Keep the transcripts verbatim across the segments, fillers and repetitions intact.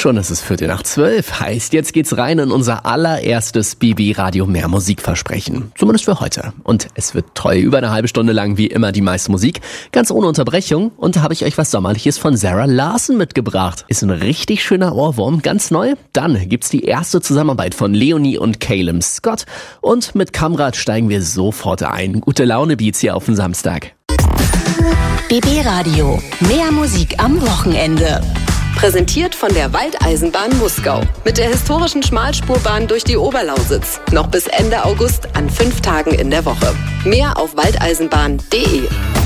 Schon ist es Viertel nach zwölf. Heißt, jetzt geht's rein in unser allererstes B B Radio Mehr Musikversprechen. Zumindest für heute. Und es wird toll. Über eine halbe Stunde lang wie immer die meiste Musik. Ganz ohne Unterbrechung. Und da habe ich euch was Sommerliches von Zara Larsson mitgebracht. Ist ein richtig schöner Ohrwurm. Ganz neu. Dann gibt's die erste Zusammenarbeit von Leonie und Caleb Scott. Und mit Kamrat steigen wir sofort ein. Gute Laune Beats hier auf den Samstag. B B Radio. Mehr Musik am Wochenende. Präsentiert von der Waldeisenbahn Muskau. Mit der historischen Schmalspurbahn durch die Oberlausitz. Noch bis Ende August an fünf Tagen in der Woche. Mehr auf waldeisenbahn punkt de.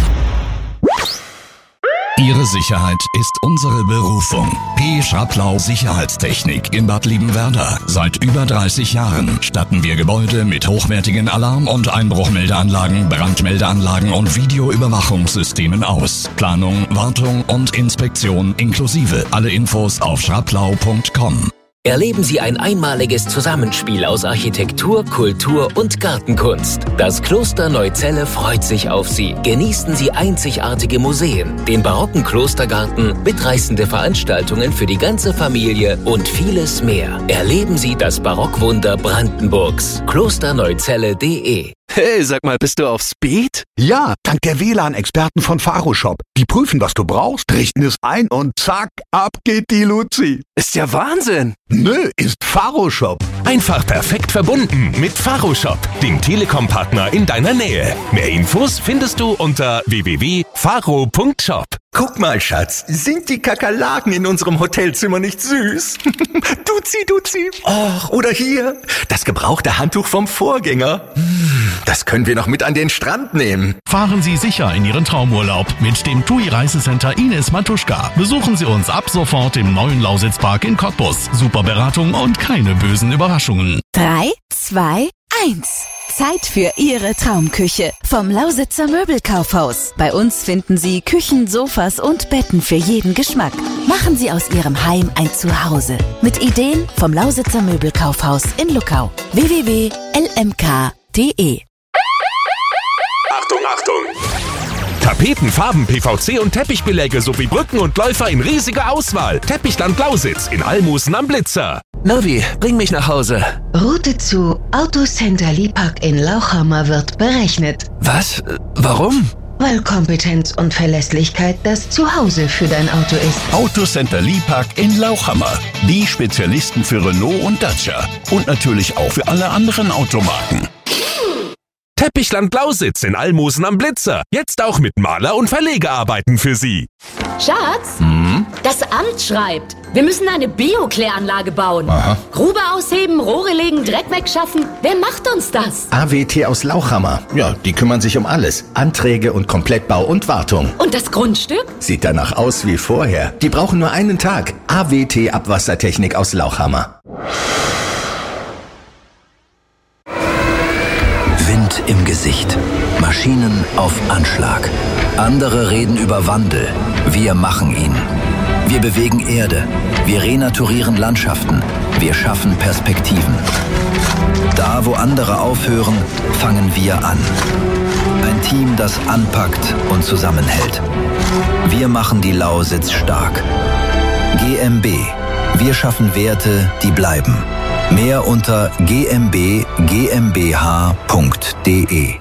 Ihre Sicherheit ist unsere Berufung. P. Schraplau Sicherheitstechnik in Bad Liebenwerda. Seit über dreißig Jahren statten wir Gebäude mit hochwertigen Alarm- und Einbruchmeldeanlagen, Brandmeldeanlagen und Videoüberwachungssystemen aus. Planung, Wartung und Inspektion inklusive. Alle Infos auf schraplau punkt com. Erleben Sie ein einmaliges Zusammenspiel aus Architektur, Kultur und Gartenkunst. Das Kloster Neuzelle freut sich auf Sie. Genießen Sie einzigartige Museen, den barocken Klostergarten, mitreißende Veranstaltungen für die ganze Familie und vieles mehr. Erleben Sie das Barockwunder Brandenburgs. klosterneuzelle punkt de. Hey, sag mal, bist du auf Speed? Ja, dank der W L A N-Experten von Faroshop. Die prüfen, was du brauchst, richten es ein und zack, ab geht die Luzi. Ist ja Wahnsinn. Nö, ist Faroshop. Einfach perfekt verbunden mit Faroshop, dem Telekom-Partner in deiner Nähe. Mehr Infos findest du unter w w w punkt faro punkt shop. Guck mal, Schatz, sind die Kakerlaken in unserem Hotelzimmer nicht süß? Duzi, duzi. Och, oder hier, das gebrauchte Handtuch vom Vorgänger. Das können wir noch mit an den Strand nehmen. Fahren Sie sicher in Ihren Traumurlaub mit dem T U I Reisecenter Ines Matuschka. Besuchen Sie uns ab sofort im neuen Lausitzpark in Cottbus. Super Beratung und keine bösen Überraschungen. Drei, zwei, eins. Zeit für Ihre Traumküche vom Lausitzer Möbelkaufhaus. Bei uns finden Sie Küchen, Sofas und Betten für jeden Geschmack. Machen Sie aus Ihrem Heim ein Zuhause. Mit Ideen vom Lausitzer Möbelkaufhaus in Luckau. w w w punkt l m k punkt de. Achtung, Achtung! Tapeten, Farben, P V C und Teppichbeläge sowie Brücken und Läufer in riesiger Auswahl. Teppichland Lausitz in Almusen am Blitzer. Navi, bring mich nach Hause. Route zu Autocenter Lipack in Lauchhammer wird berechnet. Was? Warum? Weil Kompetenz und Verlässlichkeit das Zuhause für dein Auto ist. Autocenter Lipack in Lauchhammer. Die Spezialisten für Renault und Dacia. Und natürlich auch für alle anderen Automarken. Teppichland Lausitz in Almusen am Blitzer. Jetzt auch mit Maler- und Verlegearbeiten für Sie. Schatz, Hm? das Amt schreibt, wir müssen eine Biokläranlage bauen. Aha. Grube ausheben, Rohre legen, Dreck wegschaffen. Wer macht uns das? A W T aus Lauchhammer. Ja, die kümmern sich um alles. Anträge und Komplettbau und Wartung. Und das Grundstück? Sieht danach aus wie vorher. Die brauchen nur einen Tag. A W T Abwassertechnik aus Lauchhammer. Wind im Gesicht. Maschinen auf Anschlag. Andere reden über Wandel. Wir machen ihn. Wir bewegen Erde. Wir renaturieren Landschaften. Wir schaffen Perspektiven. Da, wo andere aufhören, fangen wir an. Ein Team, das anpackt und zusammenhält. Wir machen die Lausitz stark. G M B. Wir schaffen Werte, die bleiben. Mehr unter g m b g m b h punkt de.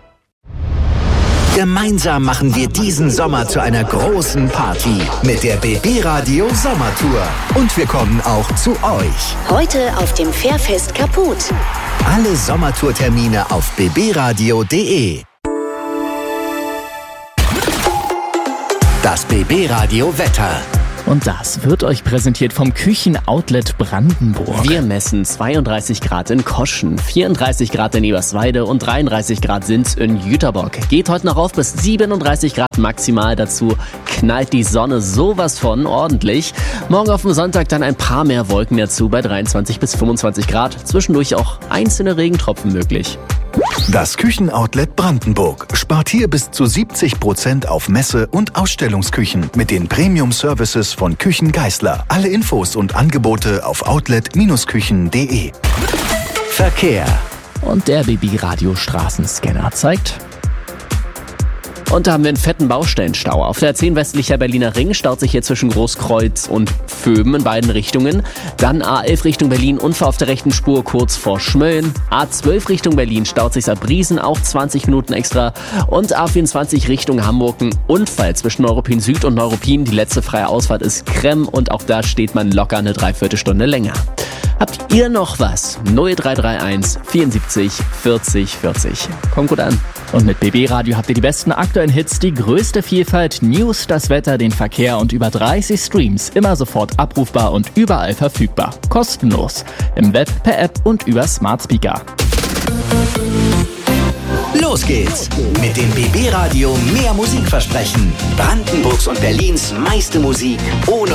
Gemeinsam machen wir diesen Sommer zu einer großen Party mit der B B Radio Sommertour. Und wir kommen auch zu euch. Heute auf dem Fährfest Kaput. Alle Sommertourtermine auf b b radio punkt de. Das B B Radio Wetter. Und das wird euch präsentiert vom Küchenoutlet Brandenburg. Wir messen zweiunddreißig Grad in Koschen, vierunddreißig Grad in Eberswalde und dreiunddreißig Grad sind's in Jüterbock. Geht heute noch auf bis siebenunddreißig Grad maximal. Dazu knallt die Sonne sowas von ordentlich. Morgen auf dem Sonntag dann ein paar mehr Wolken dazu bei dreiundzwanzig bis fünfundzwanzig Grad. Zwischendurch auch einzelne Regentropfen möglich. Das Küchenoutlet Brandenburg spart hier bis zu siebzig Prozent auf Messe- und Ausstellungsküchen mit den Premium-Services von Küchen Geissler. Alle Infos und Angebote auf outlet Küchen punkt de. Verkehr. Und der B B Radio Straßenscanner zeigt Und da haben wir einen fetten Baustellenstau. Auf der A zehn westlicher Berliner Ring staut sich hier zwischen Großkreuz und Föben in beiden Richtungen. Dann A elf Richtung Berlin, Unfall auf der rechten Spur kurz vor Schmölln. A zwölf Richtung Berlin staut sich Saarbrücken, auch zwanzig Minuten extra. Und A vierundzwanzig Richtung Hamburg, ein Unfall zwischen Neuruppin Süd und Neuruppin. Die letzte freie Ausfahrt ist Kremm und auch da steht man locker eine Dreiviertelstunde länger. Habt ihr noch was? null drei drei eins vierundsiebzig vierzig vierzig. Kommt gut an. Und mit B B Radio habt ihr die besten aktuellen Hits, die größte Vielfalt, News, das Wetter, den Verkehr und über dreißig Streams. Immer sofort abrufbar und überall verfügbar. Kostenlos. Im Web, per App und über Smart Speaker. Los geht's mit dem B B Radio Mehr Musik versprechen. Brandenburgs und Berlins meiste Musik ohne